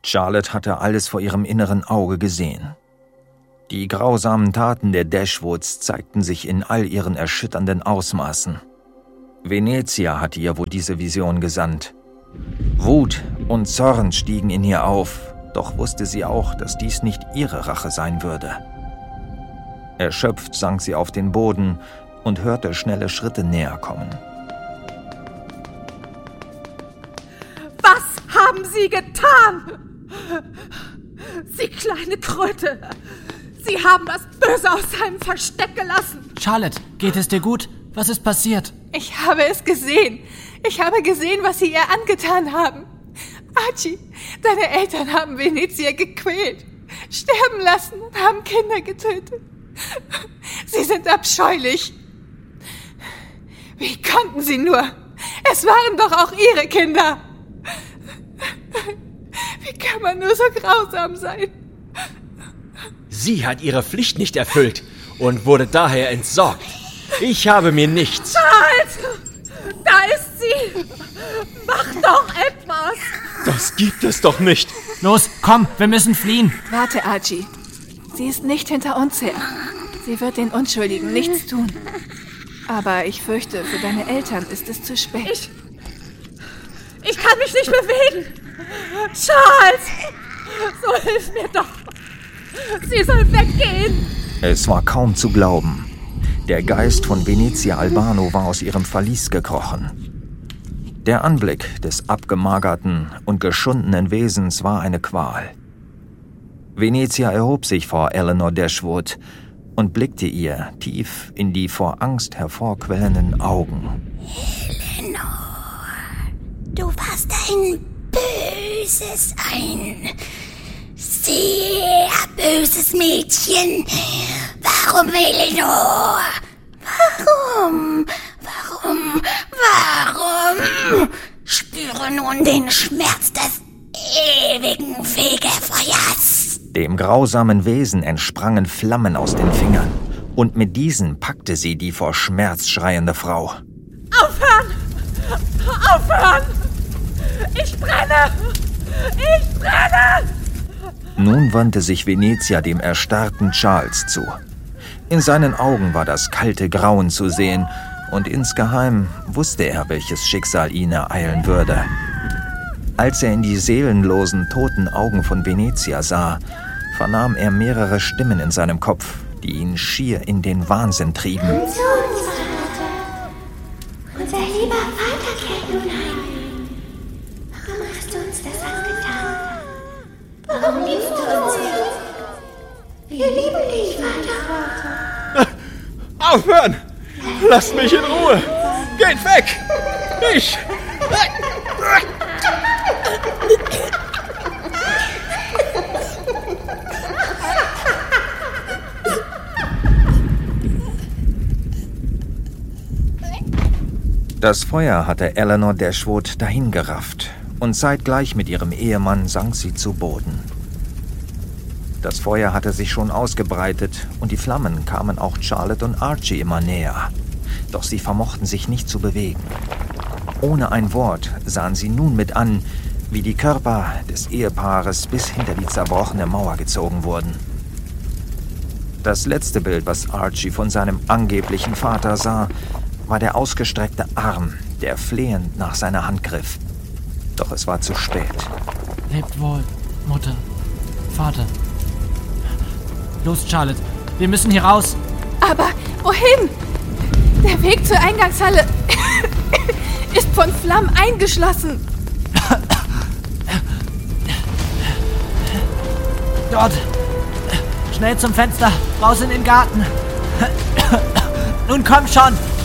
Charlotte hatte alles vor ihrem inneren Auge gesehen. Die grausamen Taten der Dashwoods zeigten sich in all ihren erschütternden Ausmaßen. Venezia hatte ihr wohl diese Vision gesandt. Wut und Zorn stiegen in ihr auf, doch wusste sie auch, dass dies nicht ihre Rache sein würde. Erschöpft sank sie auf den Boden und hörte schnelle Schritte näher kommen. Was haben Sie getan? Sie kleine Kröte! Sie haben das Böse aus seinem Versteck gelassen! Charlotte, geht es dir gut? Was ist passiert? Ich habe es gesehen. Ich habe gesehen, was Sie ihr angetan haben. Archie, deine Eltern haben Venezia gequält, sterben lassen und haben Kinder getötet. Sie sind abscheulich. Wie konnten Sie nur? Es waren doch auch Ihre Kinder. Wie kann man nur so grausam sein? Sie hat ihre Pflicht nicht erfüllt und wurde daher entsorgt. Ich habe mir nichts... Charles! Da ist sie! Mach doch etwas! Das gibt es doch nicht! Los, komm, wir müssen fliehen! Warte, Archie. Sie ist nicht hinter uns her. Sie wird den Unschuldigen nichts tun. Aber ich fürchte, für deine Eltern ist es zu spät. Ich kann mich nicht bewegen! Charles! So hilf mir doch! Sie soll weggehen! Es war kaum zu glauben. Der Geist von Venezia Albano war aus ihrem Verlies gekrochen. Der Anblick des abgemagerten und geschundenen Wesens war eine Qual. Venezia erhob sich vor Eleanor Dashwood und blickte ihr tief in die vor Angst hervorquellenden Augen. Eleanor, du warst ein sehr böses Mädchen. Warum, Eleanor? Warum? Spüre nun den Schmerz des ewigen Fegefeuers. Dem grausamen Wesen entsprangen Flammen aus den Fingern, und mit diesen packte sie die vor Schmerz schreiende Frau. Aufhören! Aufhören! Ich brenne! Ich brenne! Nun wandte sich Venezia dem erstarrten Charles zu. In seinen Augen war das kalte Grauen zu sehen, und insgeheim wusste er, welches Schicksal ihn ereilen würde. Als er in die seelenlosen, toten Augen von Venezia sah, vernahm er mehrere Stimmen in seinem Kopf, die ihn schier in den Wahnsinn trieben. Komm zu uns, Vater. Unser lieber Vater kehrt nun heim. Warum hast du uns das angetan? Warum liebst du uns nicht? Wir lieben dich, Vater. Aufhören! Lasst mich in Ruhe! Geht weg! Ich! Das Feuer hatte Eleanor Dashwood dahingerafft, und zeitgleich mit ihrem Ehemann sank sie zu Boden. Das Feuer hatte sich schon ausgebreitet, und die Flammen kamen auch Charlotte und Archie immer näher. Doch sie vermochten sich nicht zu bewegen. Ohne ein Wort sahen sie nun mit an, wie die Körper des Ehepaares bis hinter die zerbrochene Mauer gezogen wurden. Das letzte Bild, was Archie von seinem angeblichen Vater sah, war der ausgestreckte Arm, der flehend nach seiner Hand griff. Doch es war zu spät. Lebt wohl, Mutter, Vater. Los, Charlotte, wir müssen hier raus. Aber wohin? Der Weg zur Eingangshalle ist von Flammen eingeschlossen. Dort. Schnell zum Fenster, raus in den Garten. Nun komm schon.